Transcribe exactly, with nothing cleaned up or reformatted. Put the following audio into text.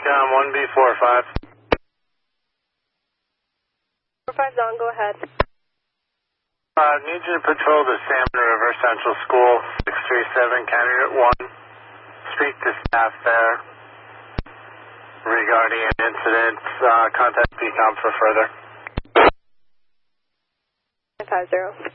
Decom one B four five. four five on, go ahead. I uh, need you to patrol the Salmon River Central School, six three seven, Candidate one. Speak to staff there regarding an incident. Uh, contact Decom for further. five zero.